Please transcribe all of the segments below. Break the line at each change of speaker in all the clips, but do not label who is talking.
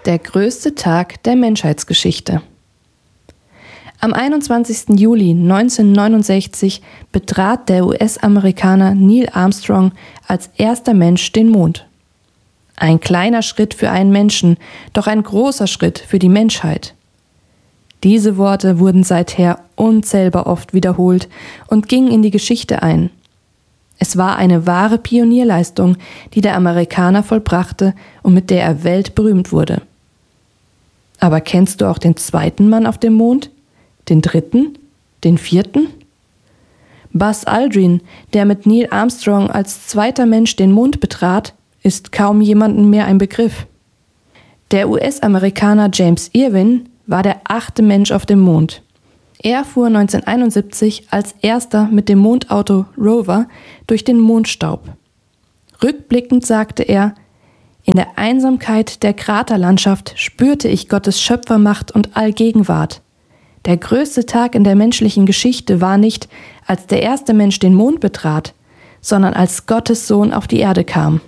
Der größte Tag der Menschheitsgeschichte. Am 21. Juli 1969 betrat der US-Amerikaner Neil Armstrong als erster Mensch den Mond. Ein kleiner Schritt für einen Menschen, doch ein großer Schritt für die Menschheit. Diese Worte wurden seither unzählbar oft wiederholt und gingen in die Geschichte ein. Es war eine wahre Pionierleistung, die der Amerikaner vollbrachte und mit der er weltberühmt wurde. Aber kennst du auch den zweiten Mann auf dem Mond? Den dritten? Den vierten? Buzz Aldrin, der mit Neil Armstrong als zweiter Mensch den Mond betrat, ist kaum jemandem mehr ein Begriff. Der US-Amerikaner James Irwin war der 8. Mensch auf dem Mond. Er fuhr 1971 als erster mit dem Mondauto Rover durch den Mondstaub. Rückblickend sagte er: In der Einsamkeit der Kraterlandschaft spürte ich Gottes Schöpfermacht und Allgegenwart. Der größte Tag in der menschlichen Geschichte war nicht, als der erste Mensch den Mond betrat, sondern als Gottes Sohn auf die Erde kam.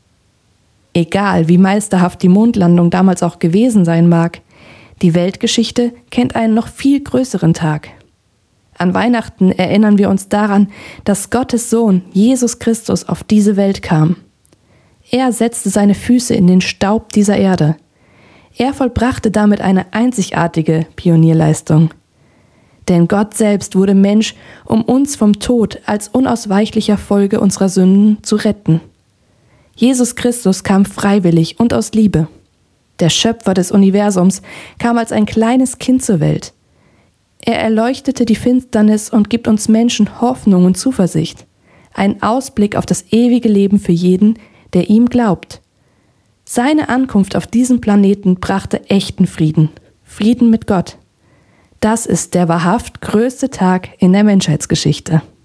Egal, wie meisterhaft die Mondlandung damals auch gewesen sein mag, die Weltgeschichte kennt einen noch viel größeren Tag. An Weihnachten erinnern wir uns daran, dass Gottes Sohn, Jesus Christus, auf diese Welt kam. Er setzte seine Füße in den Staub dieser Erde. Er vollbrachte damit eine einzigartige Pionierleistung. Denn Gott selbst wurde Mensch, um uns vom Tod als unausweichlicher Folge unserer Sünden zu retten. Jesus Christus kam freiwillig und aus Liebe. Der Schöpfer des Universums kam als ein kleines Kind zur Welt. Er erleuchtete die Finsternis und gibt uns Menschen Hoffnung und Zuversicht. Ein Ausblick auf das ewige Leben für jeden, der ihm glaubt. Seine Ankunft auf diesem Planeten brachte echten Frieden. Frieden mit Gott. Das ist der wahrhaft größte Tag in der Menschheitsgeschichte.